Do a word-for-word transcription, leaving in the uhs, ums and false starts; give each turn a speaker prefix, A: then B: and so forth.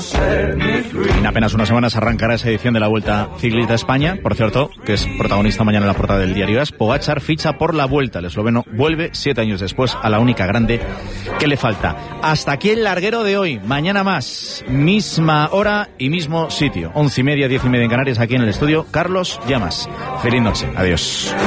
A: En apenas unas semanas arrancará esa edición de la Vuelta Ciclista a España, por cierto, que es protagonista mañana en la portada del diario AS. Pogačar ficha por la Vuelta. El esloveno vuelve siete años después a la única grande que le falta. Hasta aquí el larguero de hoy. Mañana más, misma hora y mismo sitio. Once y media, diez y media en Canarias, aquí en el estudio. Carlos Llamas. Feliz noche. Adiós.